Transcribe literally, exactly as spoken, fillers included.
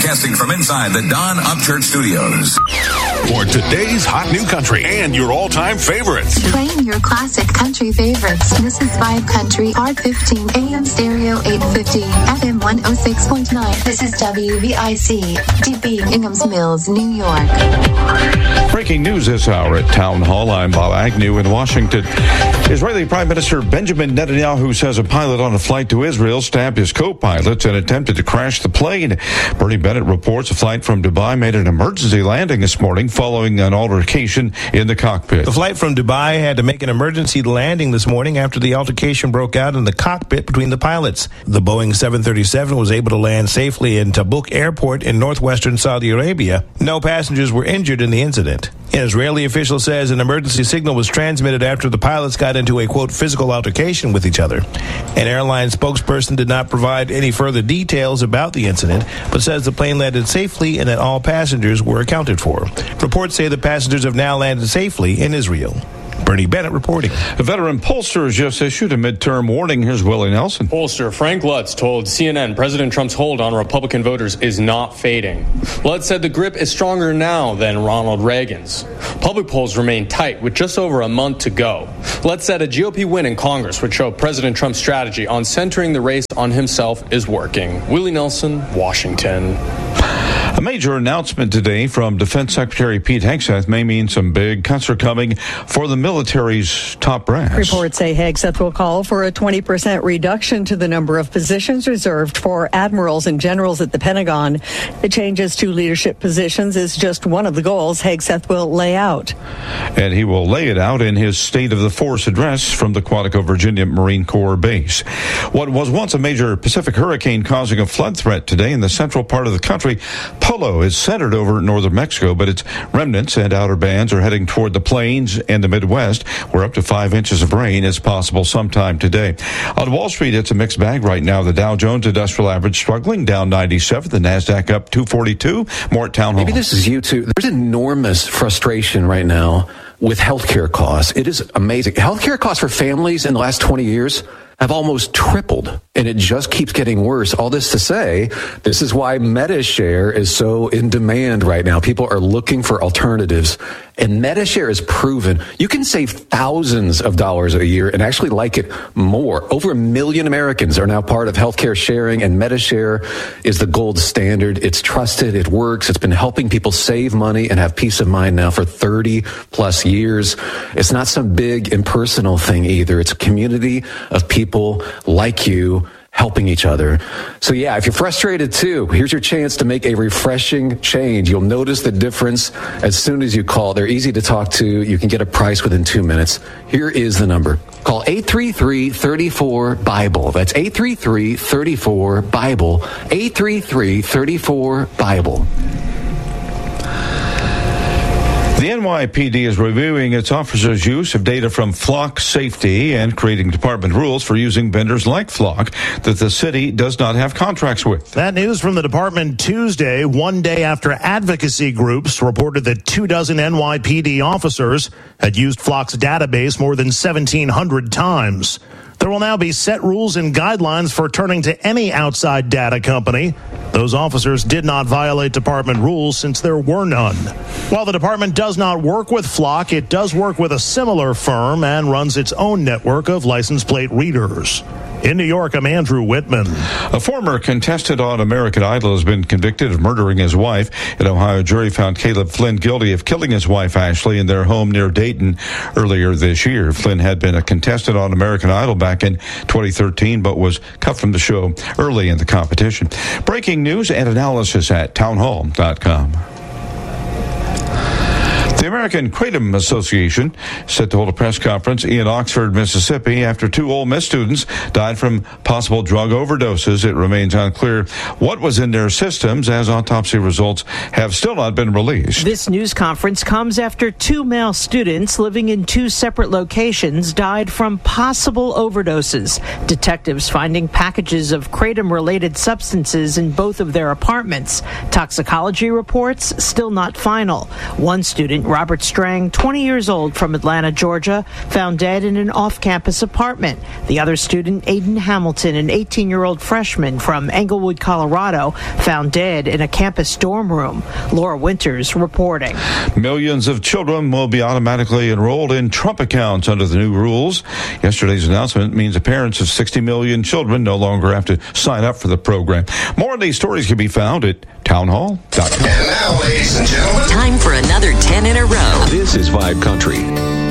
Broadcasting from inside the Don Upchurch Studios. For today's hot new country and your all-time favorites. Playing your classic country favorites. This is Vibe Country, R fifteen, A M stereo eight fifty, F M one oh six point nine. This is W V I C, D B, Inghams Mills, New York. Breaking news this hour at Town Hall. I'm Bob Agnew in Washington. Israeli Prime Minister Benjamin Netanyahu says a pilot on a flight to Israel stabbed his co-pilots and attempted to crash the plane. Bernie Bennett reports a flight from Dubai made an emergency landing this morning following an altercation in the cockpit. The flight from Dubai had to make an emergency landing this morning after the altercation broke out in the cockpit between the pilots. The Boeing seven thirty-seven was able to land safely in Tabuk Airport in northwestern Saudi Arabia. No passengers were injured in the incident. An Israeli official says an emergency signal was transmitted after the pilots got into a, quote, physical altercation with each other. An airline spokesperson did not provide any further details about the incident, but says the plane landed safely and that all passengers were accounted for. Reports say the passengers have now landed safely in Israel. Bernie Bennett reporting. A veteran pollster has just issued a midterm warning. Here's Willie Nelson. Pollster Frank Lutz told C N N President Trump's hold on Republican voters is not fading. Lutz said the grip is stronger now than Ronald Reagan's. Public polls remain tight with just over a month to go. Lutz said a G O P win in Congress would show President Trump's strategy on centering the race on himself is working. Willie Nelson, Washington. A major announcement today from Defense Secretary Pete Hegseth may mean some big cuts are coming for the military's top brass. Reports say Hegseth will call for a twenty percent reduction to the number of positions reserved for admirals and generals at the Pentagon. The changes to leadership positions is just one of the goals Hegseth will lay out. And he will lay it out in his State of the Force address from the Quantico, Virginia Marine Corps base. What was once a major Pacific hurricane causing a flood threat today in the central part of the country, Polo is centered over northern Mexico, but its remnants and outer bands are heading toward the plains and the Midwest, where up to five inches of rain is possible sometime today. On Wall Street, it's a mixed bag right now. The Dow Jones Industrial Average struggling, down ninety-seven. The NASDAQ up two forty-two. More at Town Hall. Maybe this is you too. There's enormous frustration right now with healthcare costs. It is amazing. Healthcare costs for families in the last twenty years have almost tripled, and it just keeps getting worse. All this to say, this is why MediShare is so in demand right now. People are looking for alternatives, and MediShare is proven you can save thousands of dollars a year and actually like it more. Over a million Americans are now part of healthcare sharing, and MediShare is the gold standard. It's trusted, it works, it's been helping people save money and have peace of mind now for thirty plus years. It's not some big impersonal thing either. It's a community of people like you helping each other. So yeah, if you're frustrated too, here's your chance to make a refreshing change. You'll notice the difference as soon as you call. They're easy to talk to. You can get a price within two minutes. Here is the number. Call eight three three, three four, BIBLE. That's eight three three, three four, BIBLE. eight three three, three four, BIBLE. The N Y P D is reviewing its officers' use of data from Flock Safety and creating department rules for using vendors like Flock that the city does not have contracts with. That news from the department Tuesday, one day after advocacy groups reported that two dozen N Y P D officers had used Flock's database more than seventeen hundred times. There will now be set rules and guidelines for turning to any outside data company. Those officers did not violate department rules since there were none. While the department does not work with Flock, it does work with a similar firm and runs its own network of license plate readers. In New York, I'm Andrew Whitman. A former contestant on American Idol has been convicted of murdering his wife. An Ohio jury found Caleb Flynn guilty of killing his wife, Ashley, in their home near Dayton earlier this year. Flynn had been a contestant on American Idol back in twenty thirteen, but was cut from the show early in the competition. Breaking news and analysis at townhall dot com. The American Kratom Association set to hold a press conference in Oxford, Mississippi, after two Ole Miss students died from possible drug overdoses. It remains unclear what was in their systems, as autopsy results have still not been released. This news conference comes after two male students living in two separate locations died from possible overdoses. Detectives finding packages of kratom-related substances in both of their apartments. Toxicology reports still not final. One student Robert Strang, twenty years old from Atlanta, Georgia, found dead in an off-campus apartment. The other student, Aiden Hamilton, an eighteen-year-old freshman from Englewood, Colorado, found dead in a campus dorm room. Laura Winters reporting. Millions of children will be automatically enrolled in Trump accounts under the new rules. Yesterday's announcement means the parents of sixty million children no longer have to sign up for the program. More of these stories can be found at townhall dot com. And now, ladies and gentlemen, time for another ten in a row. This is Vibe Country.